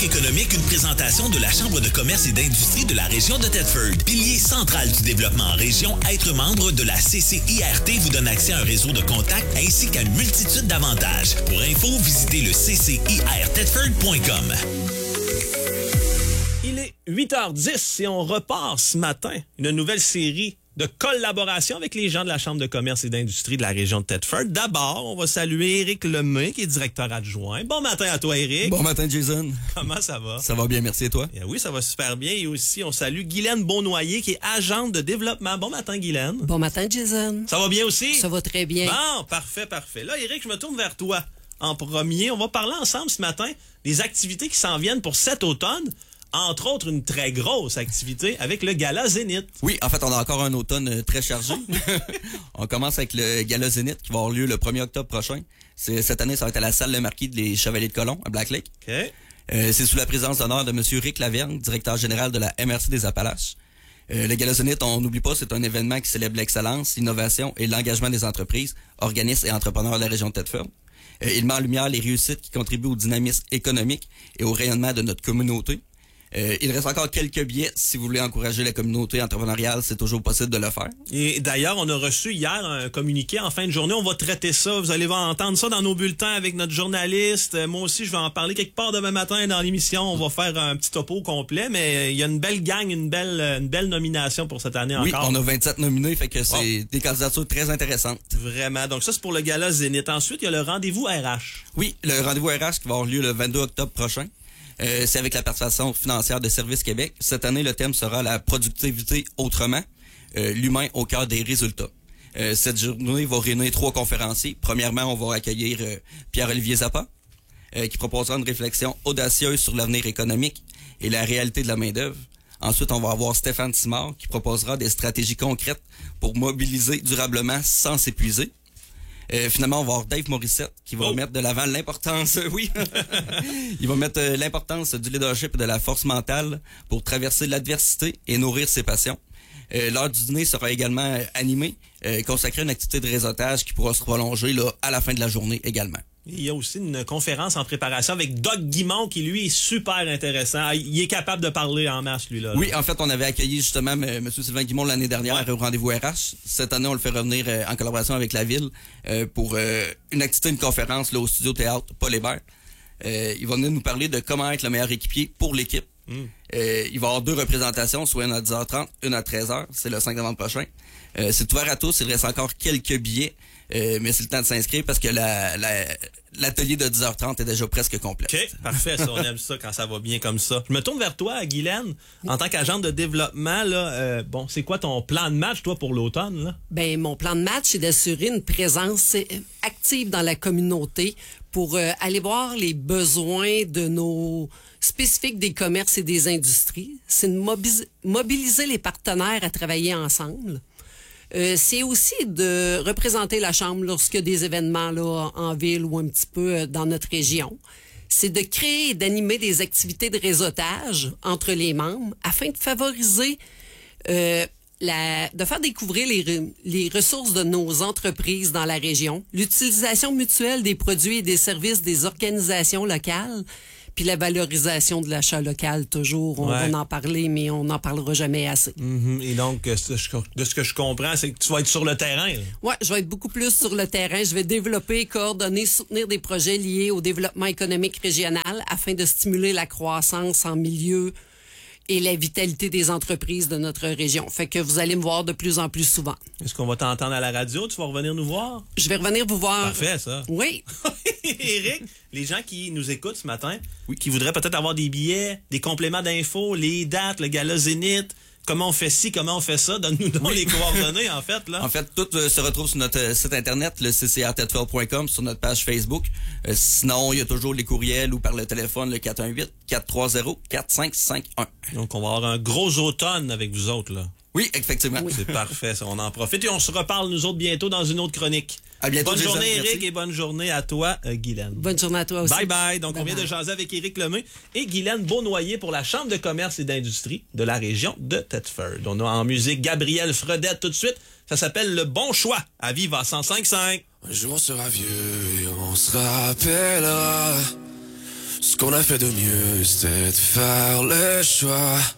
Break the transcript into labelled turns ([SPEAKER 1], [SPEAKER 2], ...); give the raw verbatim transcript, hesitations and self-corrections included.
[SPEAKER 1] économique, une présentation de la Chambre de commerce et d'industrie de la région de Thetford. Pilier central du développement en région, être membre de la C C I R T vous donne accès à un réseau de contacts ainsi qu'à une multitude d'avantages. Pour info, visitez le c c i r thetford point com.
[SPEAKER 2] Il est huit heures dix et on repart ce matin une nouvelle série de collaboration avec les gens de la Chambre de commerce et d'industrie de la région de Thetford. D'abord, on va saluer Éric Lemay, qui est directeur adjoint. Bon matin à toi, Éric.
[SPEAKER 3] Bon matin, Jason.
[SPEAKER 2] Comment ça va?
[SPEAKER 3] Ça va bien, merci, et toi?
[SPEAKER 2] Et oui, ça va super bien. Et aussi, on salue Guylaine Beaunoyer, qui est agente de développement. Bon matin, Guylaine.
[SPEAKER 4] Bon matin, Jason.
[SPEAKER 2] Ça va bien aussi?
[SPEAKER 4] Ça va très bien.
[SPEAKER 2] Bon, parfait, parfait. Là, Éric, je me tourne vers toi en premier. On va parler ensemble ce matin des activités qui s'en viennent pour cet automne. Entre autres, une très grosse activité avec le Gala Zénith.
[SPEAKER 3] Oui, en fait, on a encore un automne très chargé. On commence avec le Gala Zénith qui va avoir lieu le premier octobre prochain. C'est, cette année, ça va être à la salle Le Marquis des Chevaliers de Colomb, à Black Lake.
[SPEAKER 2] OK.
[SPEAKER 3] Euh, c'est sous la présence d'honneur de M. Rick Lavergne, directeur général de la M R C des Appalaches. Euh, le Gala Zénith, on n'oublie pas, c'est un événement qui célèbre l'excellence, l'innovation et l'engagement des entreprises, organismes et entrepreneurs de la région de Thetford. Euh, il met en lumière les réussites qui contribuent au dynamisme économique et au rayonnement de notre communauté. Euh, il reste encore quelques billets. Si vous voulez encourager la communauté entrepreneuriale, c'est toujours possible de le faire.
[SPEAKER 2] Et d'ailleurs, on a reçu hier un communiqué en fin de journée. On va traiter ça. Vous allez entendre ça dans nos bulletins avec notre journaliste. Moi aussi, je vais en parler quelque part demain matin dans l'émission. On va faire un petit topo complet, mais il y a une belle gang, une belle, une belle nomination pour cette année
[SPEAKER 3] oui,
[SPEAKER 2] encore.
[SPEAKER 3] Oui, on a vingt-sept nominés, fait que c'est
[SPEAKER 2] oh.
[SPEAKER 3] des candidatures très intéressantes.
[SPEAKER 2] Vraiment. Donc ça, c'est pour le Gala Zénith. Ensuite, il y a le rendez-vous R H.
[SPEAKER 3] Oui, le rendez-vous R H qui va avoir lieu le vingt-deux octobre prochain. Euh, c'est avec la participation financière de Service Québec. Cette année, le thème sera la productivité autrement, euh, l'humain au cœur des résultats. Euh, cette journée va réunir trois conférenciers. Premièrement, on va accueillir euh, Pierre-Olivier Zappa, euh, qui proposera une réflexion audacieuse sur l'avenir économique et la réalité de la main-d'œuvre. Ensuite, on va avoir Stéphane Simard, qui proposera des stratégies concrètes pour mobiliser durablement sans s'épuiser. Euh, finalement, on va avoir Dave Morissette qui va oh. mettre de l'avant l'importance, oui, il va mettre euh, l'importance du leadership et de la force mentale pour traverser l'adversité et nourrir ses passions. Euh, l'heure du dîner sera également euh, animée, euh, consacrée à une activité de réseautage qui pourra se prolonger là, à la fin de la journée également.
[SPEAKER 2] Il y a aussi une conférence en préparation avec Doug Guimond qui, lui, est super intéressant. Il est capable de parler en masse, lui, là.
[SPEAKER 3] Oui, en fait, on avait accueilli justement M. Sylvain Guimond l'année dernière ouais. au rendez-vous R H. Cette année, on le fait revenir euh, en collaboration avec la Ville euh, pour euh, une activité, une conférence là, au studio théâtre Paul Hébert. Euh, il va venir nous parler de comment être le meilleur équipier pour l'équipe. Mm. Euh, il va y avoir deux représentations, soit une à dix heures trente, une à treize heures. C'est le cinq novembre prochain. Euh, c'est ouvert à tous. Il reste encore quelques billets. Euh, mais c'est le temps de s'inscrire parce que la, la, l'atelier de dix heures trente est déjà presque complet.
[SPEAKER 2] OK, parfait, ça, on aime ça quand ça va bien comme ça. Je me tourne vers toi, Guylaine, en tant qu'agente de développement, là, euh, bon, c'est quoi ton plan de match, toi, pour l'automne, là?
[SPEAKER 4] Ben, mon plan de match, c'est d'assurer une présence active dans la communauté pour euh, aller voir les besoins de nos spécifiques des commerces et des industries. C'est de mobiliser, mobiliser les partenaires à travailler ensemble. Euh, c'est aussi de représenter la Chambre lorsqu'il y a des événements là, en ville ou un petit peu dans notre région. C'est de créer et d'animer des activités de réseautage entre les membres afin de favoriser, euh, la, de faire découvrir les, les ressources de nos entreprises dans la région, l'utilisation mutuelle des produits et des services des organisations locales, puis la valorisation de l'achat local, toujours. On ouais. va en parler, mais on n'en parlera jamais assez.
[SPEAKER 2] Mm-hmm. Et donc, de ce que je comprends, c'est que tu vas être sur le terrain.
[SPEAKER 4] Oui, je vais être beaucoup plus sur le terrain. Je vais développer, coordonner, soutenir des projets liés au développement économique régional afin de stimuler la croissance en milieu et la vitalité des entreprises de notre région. Fait que vous allez me voir de plus en plus souvent.
[SPEAKER 2] Est-ce qu'on va t'entendre à la radio? Tu vas revenir nous voir?
[SPEAKER 4] Je vais revenir vous voir.
[SPEAKER 2] Parfait, ça.
[SPEAKER 4] Oui.
[SPEAKER 2] Éric, les gens qui nous écoutent ce matin, oui. qui voudraient peut-être avoir des billets, des compléments d'infos, les dates, le Gala Zénith, comment on fait ci, comment on fait ça, donne-nous donc oui. les coordonnées, en fait. Là.
[SPEAKER 3] En fait, tout euh, se retrouve sur notre euh, site internet, le c c r thetford point com, sur notre page Facebook. Euh, sinon, il y a toujours les courriels ou par le téléphone, le quatre un huit, quatre trois zéro, quatre cinq cinq un.
[SPEAKER 2] Donc, on va avoir un gros automne avec vous autres, là.
[SPEAKER 3] Oui, effectivement.
[SPEAKER 2] Oui. C'est parfait, ça. On en profite et on se reparle, nous autres, bientôt dans une autre chronique.
[SPEAKER 3] À bientôt,
[SPEAKER 2] bonne
[SPEAKER 3] Jason,
[SPEAKER 2] journée, Éric,
[SPEAKER 3] merci.
[SPEAKER 2] Et bonne journée à toi, euh, Guylaine.
[SPEAKER 4] Bonne journée à toi aussi.
[SPEAKER 2] Bye bye. Donc,
[SPEAKER 4] bye
[SPEAKER 2] on vient
[SPEAKER 4] bye.
[SPEAKER 2] de jaser avec Éric Lemay et Guylaine Beaunoyer pour la Chambre de commerce et d'industrie de la région de Thetford. On a en musique Gabriel Fredette tout de suite. Ça s'appelle Le Bon Choix à Viva cent cinq virgule cinq.
[SPEAKER 5] Un jour on sera vieux et on se rappellera Ce qu'on a fait de mieux, c'était de faire le choix